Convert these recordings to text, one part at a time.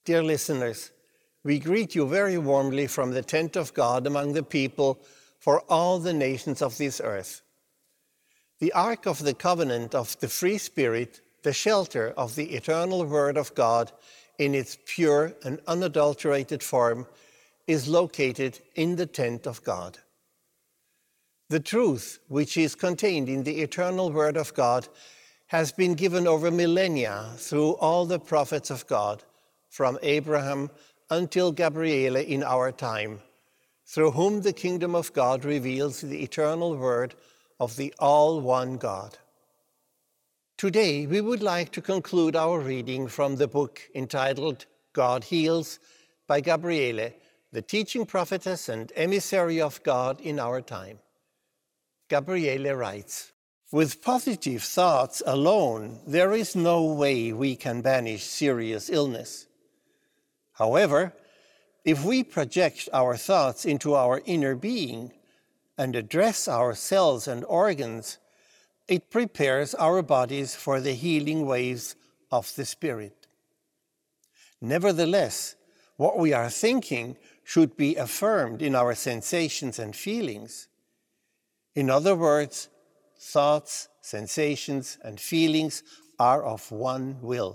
Dear listeners, we greet you very warmly from the tent of God among the people for all the nations of this earth. The Ark of the Covenant of the Free Spirit, the shelter of the eternal Word of God in its pure and unadulterated form, is located in the tent of God. The truth which is contained in the eternal Word of God has been given over millennia through all the prophets of God, from Abraham until Gabriele in our time, through whom the kingdom of God reveals the eternal Word of the all-one God. Today, we would like to conclude our reading from the book entitled God Heals by Gabriele, the teaching prophetess and emissary of God in our time. Gabriele writes, "With positive thoughts alone, there is no way we can banish serious illness. However, if we project our thoughts into our inner being and address our cells and organs, it prepares our bodies for the healing waves of the Spirit. Nevertheless, what we are thinking should be affirmed in our sensations and feelings. In other words, thoughts, sensations, and feelings are of one will.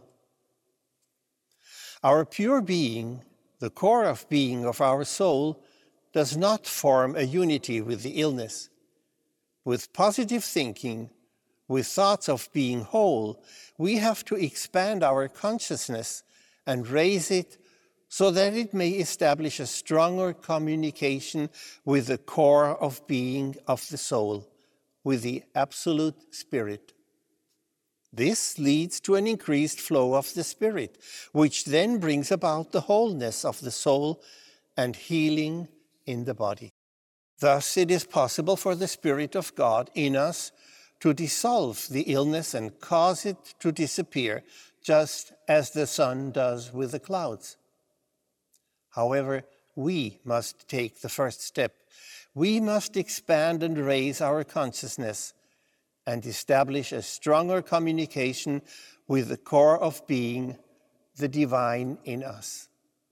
Our pure being, the core of being of our soul, does not form a unity with the illness. With positive thinking, with thoughts of being whole, we have to expand our consciousness and raise it so that it may establish a stronger communication with the core of being of the soul, with the Absolute Spirit. This leads to an increased flow of the Spirit, which then brings about the wholeness of the soul and healing in the body. Thus, it is possible for the Spirit of God in us to dissolve the illness and cause it to disappear, just as the sun does with the clouds. However, we must take the first step. We must expand and raise our consciousness and establish a stronger communication with the core of being, the divine in us."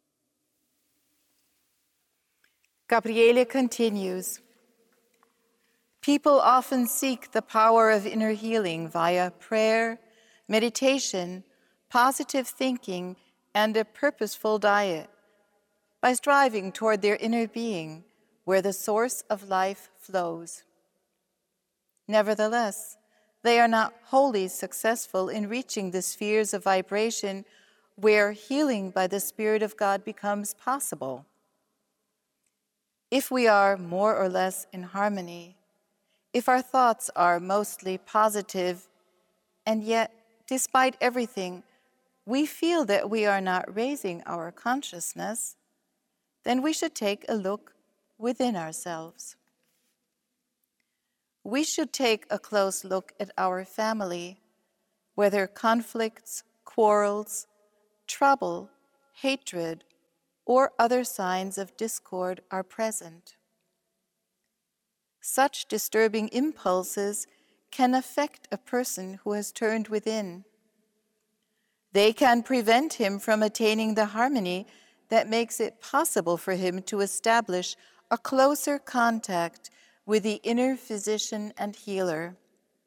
Gabriele continues, "People often seek the power of inner healing via prayer, meditation, positive thinking, and a purposeful diet, by striving toward their inner being, where the source of life flows. Nevertheless, they are not wholly successful in reaching the spheres of vibration where healing by the Spirit of God becomes possible. If we are more or less in harmony, if our thoughts are mostly positive, and yet, despite everything, we feel that we are not raising our consciousness, then we should take a look within ourselves. We should take a close look at our family, whether conflicts, quarrels, trouble, hatred, or other signs of discord are present. Such disturbing impulses can affect a person who has turned within. They can prevent him from attaining the harmony that makes it possible for him to establish a closer contact with the inner physician and healer.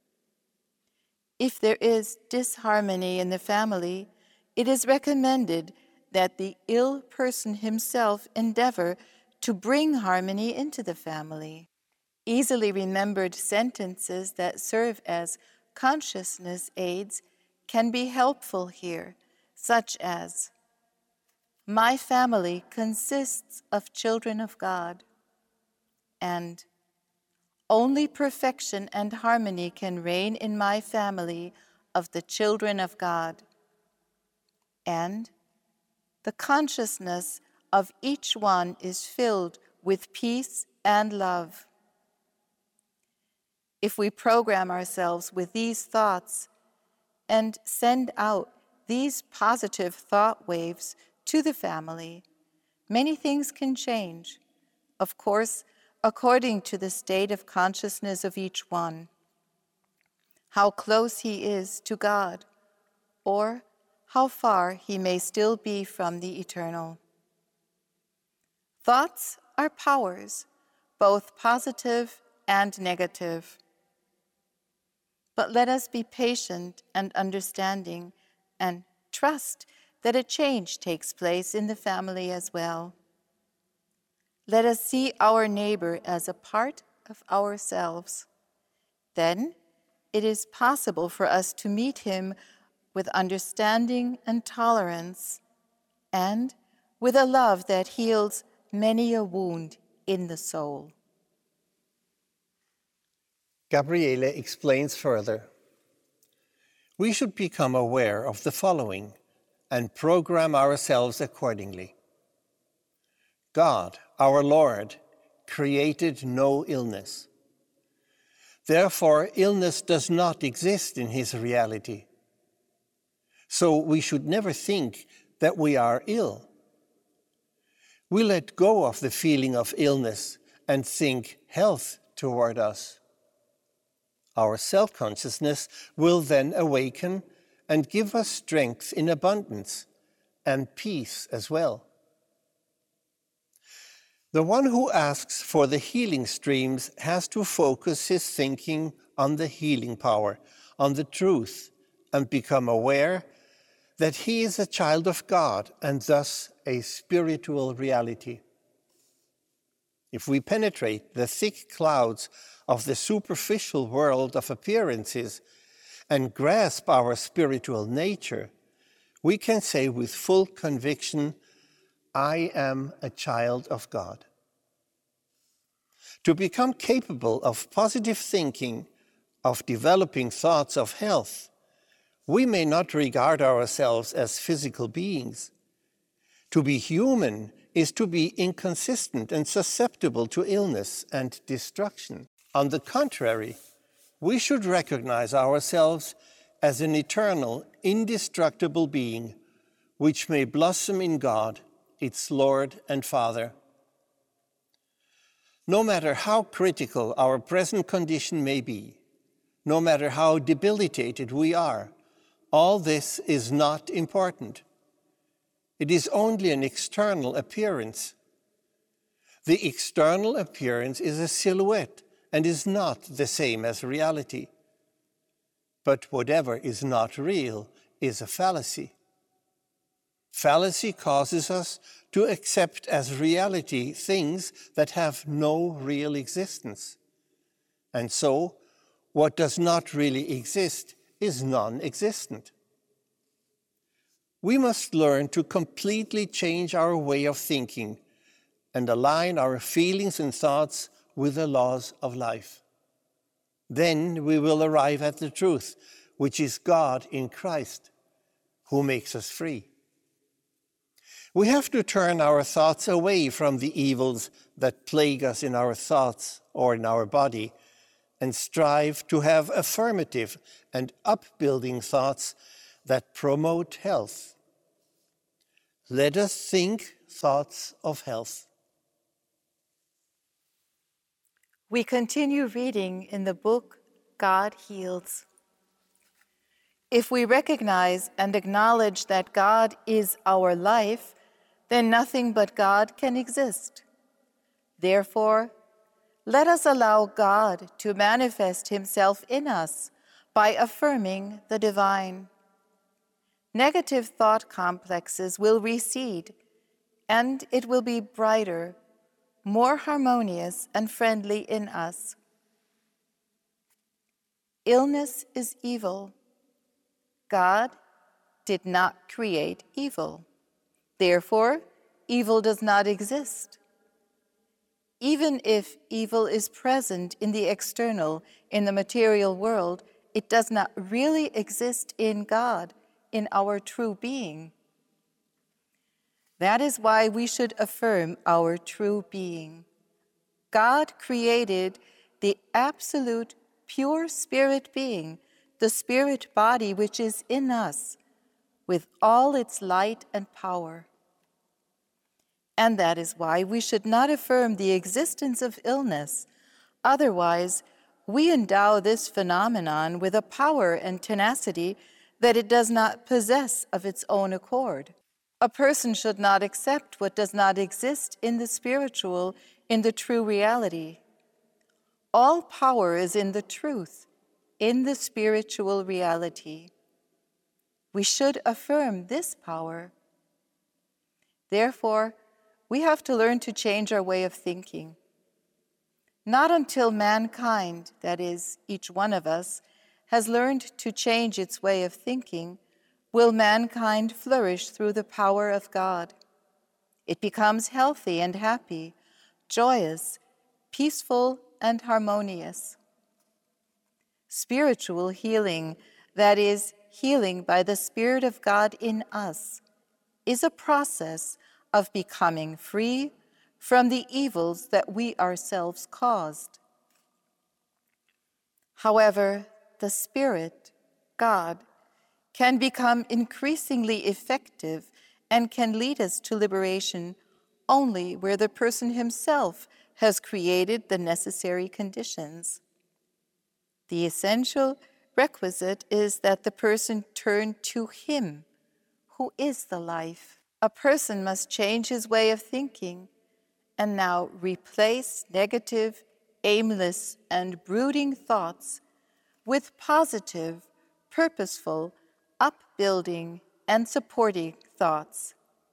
If there is disharmony in the family, it is recommended that the ill person himself endeavor to bring harmony into the family. Easily remembered sentences that serve as consciousness aids can be helpful here, such as, "My family consists of children of God," and "Only perfection and harmony can reign in my family of the children of God," and "The consciousness of each one is filled with peace and love." If we program ourselves with these thoughts and send out these positive thought waves to the family, many things can change, of course, according to the state of consciousness of each one, how close he is to God, or how far he may still be from the eternal. Thoughts are powers, both positive and negative. But let us be patient and understanding and trust that a change takes place in the family as well. Let us see our neighbor as a part of ourselves. Then it is possible for us to meet him with understanding and tolerance, and with a love that heals many a wound in the soul. Gabriele explains further. We should become aware of the following and program ourselves accordingly. God, our Lord, created no illness. Therefore, illness does not exist in his reality. So we should never think that we are ill. We let go of the feeling of illness and think health toward us. Our self-consciousness will then awaken and give us strength in abundance and peace as well. The one who asks for the healing streams has to focus his thinking on the healing power, on the truth, and become aware that he is a child of God and thus a spiritual reality. If we penetrate the thick clouds of the superficial world of appearances and grasp our spiritual nature, we can say with full conviction, I am a child of God. To become capable of positive thinking, of developing thoughts of health, we may not regard ourselves as physical beings. To be human is to be inconsistent and susceptible to illness and destruction. On the contrary, we should recognize ourselves as an eternal, indestructible being, which may blossom in God, its Lord and Father. No matter how critical our present condition may be, no matter how debilitated we are, all this is not important. It is only an external appearance. The external appearance is a silhouette and is not the same as reality. But whatever is not real is a fallacy. Fallacy causes us to accept as reality things that have no real existence. And so, what does not really exist is non-existent. We must learn to completely change our way of thinking and align our feelings and thoughts with the laws of life. Then we will arrive at the truth, which is God in Christ, who makes us free. We have to turn our thoughts away from the evils that plague us in our thoughts or in our body and strive to have affirmative and upbuilding thoughts that promote health. Let us think thoughts of health. We continue reading in the book, God Heals. If we recognize and acknowledge that God is our life, then nothing but God can exist. Therefore, let us allow God to manifest himself in us by affirming the divine. Negative thought complexes will recede, and it will be brighter, more harmonious and friendly in us. Illness is evil. God did not create evil. Therefore, evil does not exist. Even if evil is present in the external, in the material world, it does not really exist in God, in our true being. That is why we should affirm our true being. God created the absolute pure spirit being, the spirit body which is in us, with all its light and power. And that is why we should not affirm the existence of illness. Otherwise, we endow this phenomenon with a power and tenacity that it does not possess of its own accord. A person should not accept what does not exist in the spiritual, in the true reality. All power is in the truth, in the spiritual reality. We should affirm this power. Therefore, we have to learn to change our way of thinking. Not until mankind, that is, each one of us, has learned to change its way of thinking, will mankind flourish through the power of God. It becomes healthy and happy, joyous, peaceful, and harmonious. Spiritual healing, that is, healing by the Spirit of God in us, is a process of becoming free from the evils that we ourselves caused. However, the Spirit, God, can become increasingly effective and can lead us to liberation only where the person himself has created the necessary conditions. The essential requisite is that the person turn to Him, who is the life. A person must change his way of thinking and now replace negative, aimless, and brooding thoughts with positive, purposeful, upbuilding, and supporting thoughts.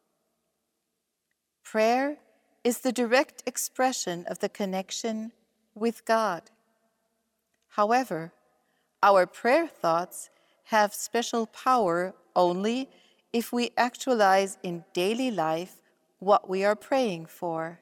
Prayer is the direct expression of the connection with God. However, our prayer thoughts have special power only if we actualize in daily life what we are praying for.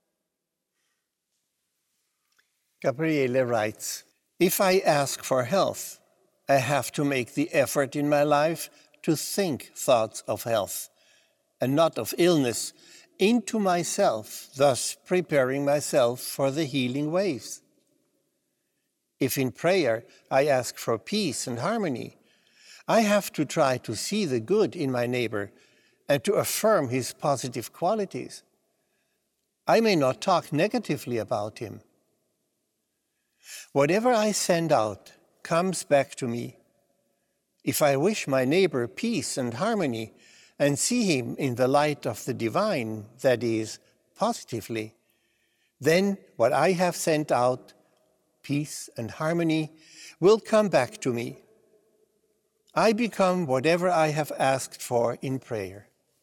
Gabriele writes, "If I ask for health, I have to make the effort in my life to think thoughts of health and not of illness into myself, thus preparing myself for the healing waves. If in prayer I ask for peace and harmony, I have to try to see the good in my neighbor and to affirm his positive qualities. I may not talk negatively about him. Whatever I send out comes back to me. If I wish my neighbor peace and harmony and see him in the light of the divine, that is, positively, then what I have sent out, peace and harmony, will come back to me. I become whatever I have asked for in prayer.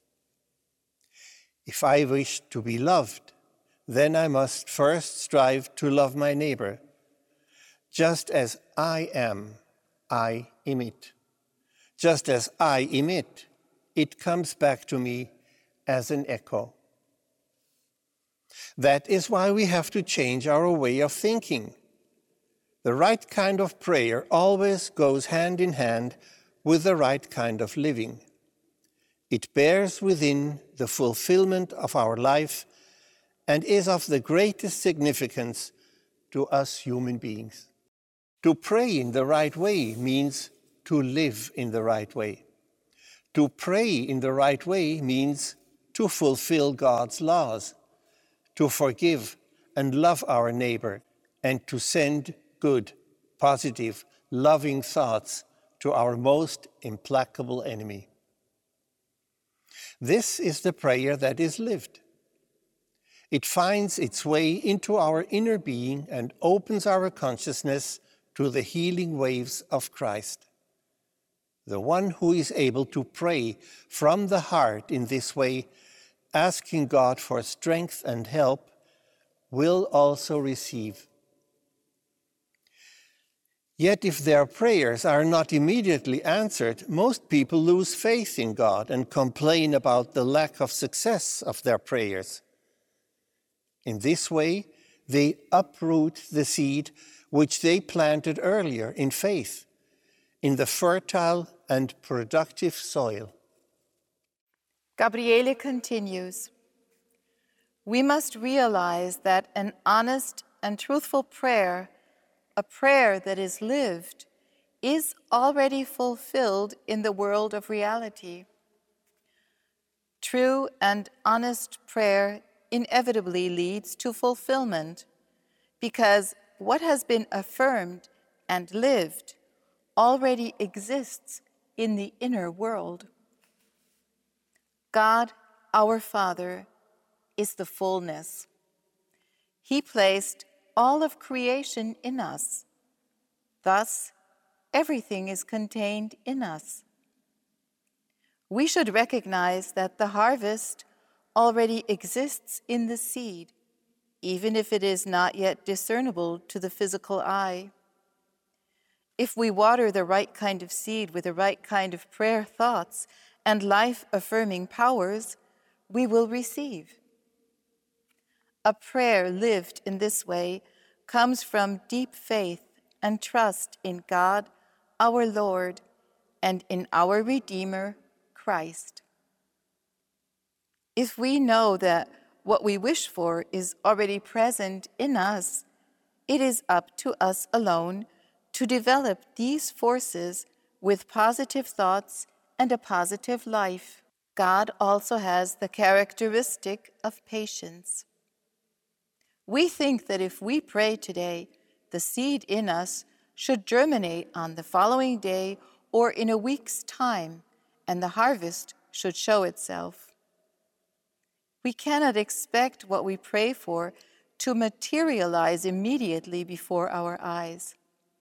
If I wish to be loved, then I must first strive to love my neighbor. Just as I am, I emit. Just as I emit, it comes back to me as an echo. That is why we have to change our way of thinking. The right kind of prayer always goes hand in hand with the right kind of living. It bears within the fulfillment of our life and is of the greatest significance to us human beings. To pray in the right way means to live in the right way. To pray in the right way means to fulfill God's laws, to forgive and love our neighbor, and to send good, positive, loving thoughts to our most implacable enemy. This is the prayer that is lived. It finds its way into our inner being and opens our consciousness to the healing waves of Christ. The one who is able to pray from the heart in this way, asking God for strength and help, will also receive. Yet if their prayers are not immediately answered, most people lose faith in God and complain about the lack of success of their prayers. In this way, they uproot the seed which they planted earlier in faith, in the fertile and productive soil. Gabriele continues, we must realize that an honest and truthful prayer, a prayer that is lived, is already fulfilled in the world of reality. True and honest prayer inevitably leads to fulfillment, because what has been affirmed and lived already exists in the inner world. God, our Father, is the fullness. He placed all of creation in us. Thus, everything is contained in us. We should recognize that the harvest already exists in the seed, even if it is not yet discernible to the physical eye. If we water the right kind of seed with the right kind of prayer thoughts and life-affirming powers, we will receive. A prayer lived in this way comes from deep faith and trust in God, our Lord, and in our Redeemer, Christ. If we know that what we wish for is already present in us, it is up to us alone to develop these forces with positive thoughts and a positive life. God also has the characteristic of patience. We think that if we pray today, the seed in us should germinate on the following day or in a week's time, and the harvest should show itself. We cannot expect what we pray for to materialize immediately before our eyes.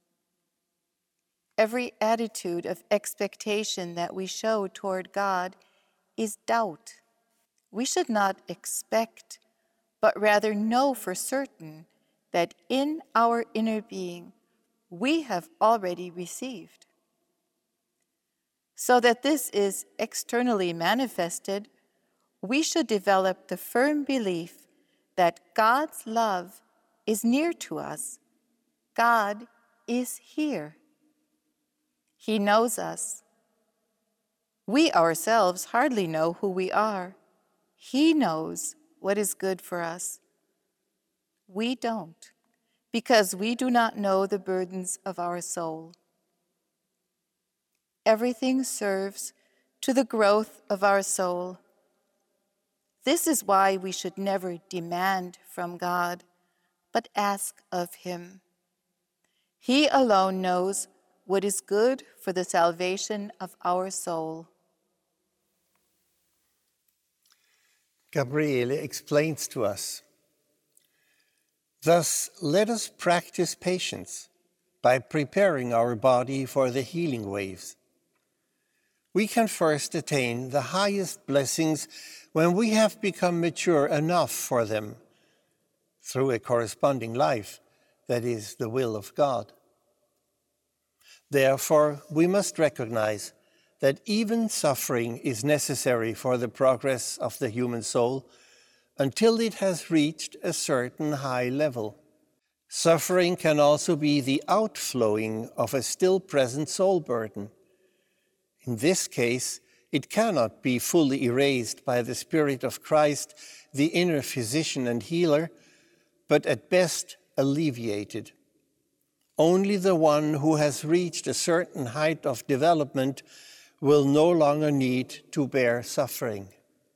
Every attitude of expectation that we show toward God is doubt. We should not expect, but rather know for certain that in our inner being we have already received. So that this is externally manifested, we should develop the firm belief that God's love is near to us. God is here. He knows us. We ourselves hardly know who we are. He knows what is good for us. We don't, because we do not know the burdens of our soul. Everything serves to the growth of our soul. This is why we should never demand from God, but ask of Him. He alone knows what is good for the salvation of our soul. Gabriele explains to us, thus let us practice patience by preparing our body for the healing waves. We can first attain the highest blessings when we have become mature enough for them through a corresponding life that is the will of God. Therefore, we must recognize that even suffering is necessary for the progress of the human soul until it has reached a certain high level. Suffering can also be the outflowing of a still present soul burden. In this case, it cannot be fully erased by the Spirit of Christ, the inner physician and healer, but at best alleviated. Only the one who has reached a certain height of development will no longer need to bear suffering.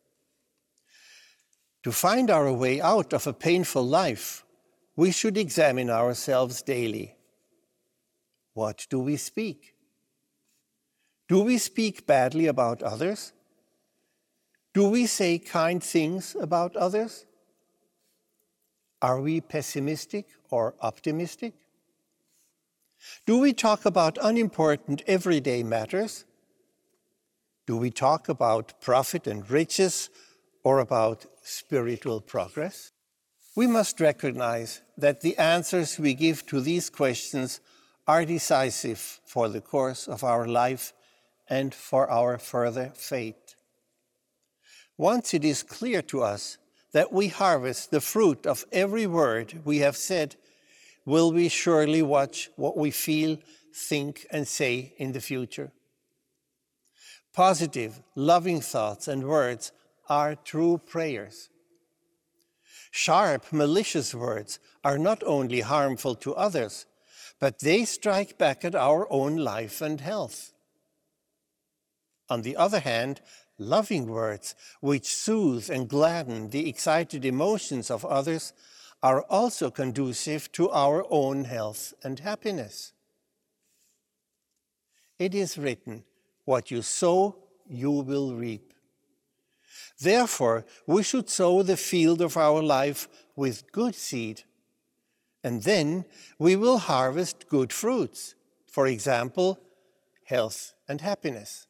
To find our way out of a painful life, we should examine ourselves daily. What do we speak? Do we speak badly about others? Do we say kind things about others? Are we pessimistic or optimistic? Do we talk about unimportant everyday matters? Do we talk about profit and riches or about spiritual progress? We must recognize that the answers we give to these questions are decisive for the course of our life and for our further fate. Once it is clear to us that we harvest the fruit of every word we have said, will we surely watch what we feel, think, and say in the future. Positive, loving thoughts and words are true prayers. Sharp, malicious words are not only harmful to others, but they strike back at our own life and health. On the other hand, loving words, which soothe and gladden the excited emotions of others, are also conducive to our own health and happiness. It is written, What you sow, you will reap. Therefore, we should sow the field of our life with good seed, and then we will harvest good fruits, for example, health and happiness.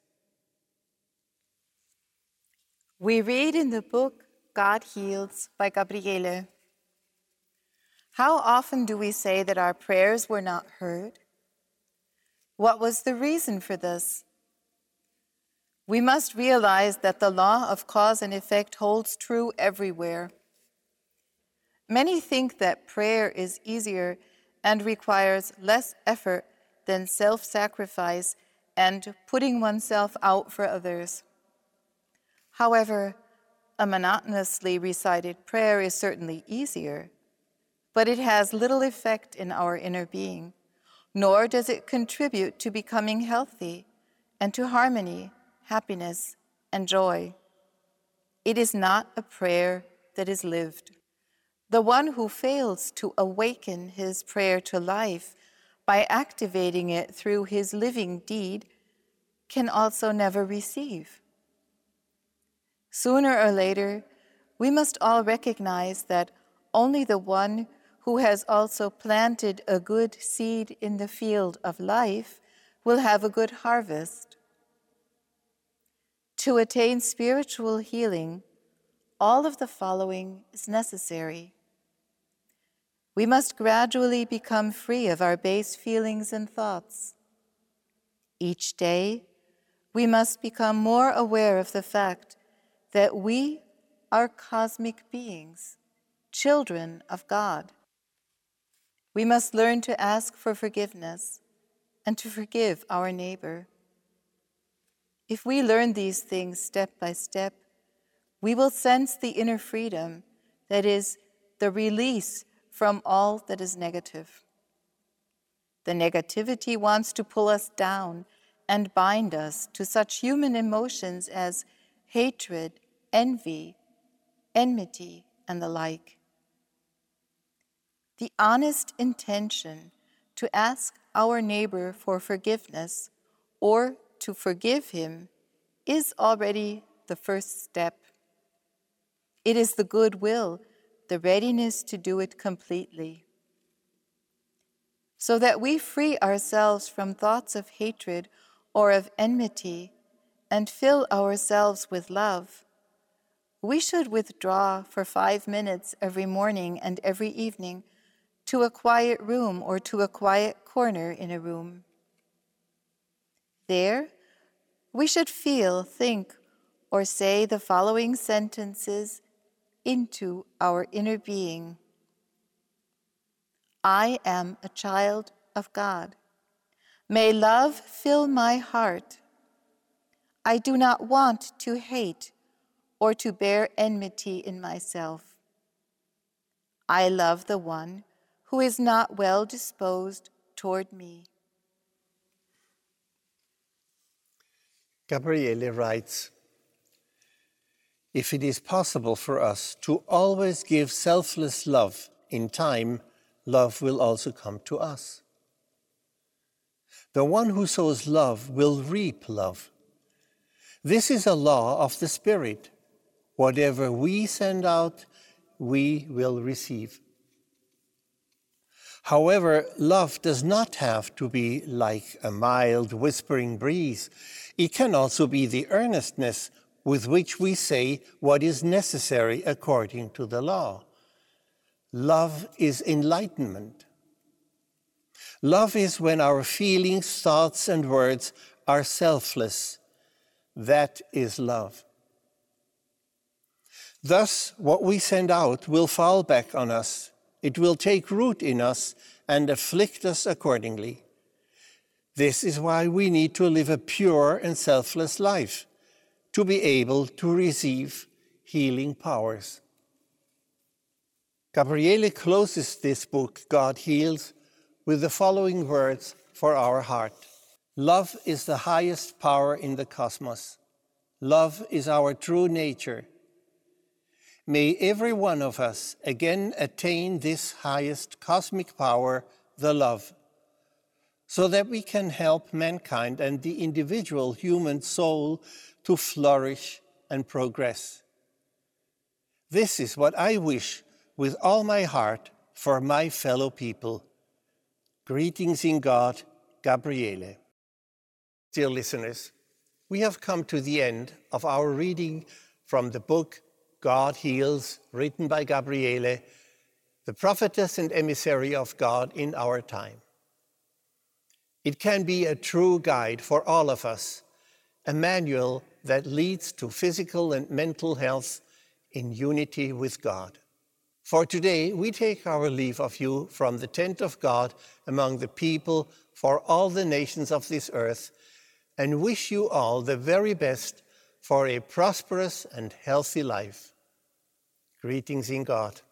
We read in the book God Heals by Gabriele. How often do we say that our prayers were not heard? What was the reason for this? We must realize that the law of cause and effect holds true everywhere. Many think that prayer is easier and requires less effort than self-sacrifice and putting oneself out for others. However, a monotonously recited prayer is certainly easier, but it has little effect in our inner being, nor does it contribute to becoming healthy and to harmony, happiness, and joy. It is not a prayer that is lived. The one who fails to awaken his prayer to life by activating it through his living deed can also never receive. Sooner or later, we must all recognize that only the one who has also planted a good seed in the field of life will have a good harvest. To attain spiritual healing, all of the following is necessary. We must gradually become free of our base feelings and thoughts. Each day, we must become more aware of the fact that we are cosmic beings, children of God. We must learn to ask for forgiveness and to forgive our neighbor. If we learn these things step by step, we will sense the inner freedom, that is, the release from all that is negative. The negativity wants to pull us down and bind us to such human emotions as hatred, envy, enmity, and the like. The honest intention to ask our neighbor for forgiveness or to forgive him is already the first step. It is the goodwill, the readiness to do it completely. So that we free ourselves from thoughts of hatred or of enmity and fill ourselves with love, we should withdraw for 5 minutes every morning and every evening to a quiet room or to a quiet corner in a room. There, we should feel, think, or say the following sentences into our inner being. I am a child of God. May love fill my heart. I do not want to hate or to bear enmity in myself. I love the one who is not well disposed toward me. Gabriele writes, if it is possible for us to always give selfless love in time, love will also come to us. The one who sows love will reap love. This is a law of the Spirit. Whatever we send out, we will receive. However, love does not have to be like a mild, whispering breeze. It can also be the earnestness with which we say what is necessary according to the law. Love is enlightenment. Love is when our feelings, thoughts, and words are selfless. That is love. Thus, what we send out will fall back on us. It will take root in us and afflict us accordingly. This is why we need to live a pure and selfless life, to be able to receive healing powers. Gabriele closes this book, God Heals, with the following words for our heart. Love is the highest power in the cosmos. Love is our true nature. May every one of us again attain this highest cosmic power, the love. so that we can help mankind and the individual human soul to flourish and progress. This is what I wish with all my heart for my fellow people. Greetings in God, Gabriele. Dear listeners, we have come to the end of our reading from the book God Heals, written by Gabriele, the prophetess and emissary of God in our time. It can be a true guide for all of us, a manual that leads to physical and mental health in unity with God. For today, we take our leave of you from the tent of God among the people for all the nations of this earth, and wish you all the very best for a prosperous and healthy life. Greetings in God.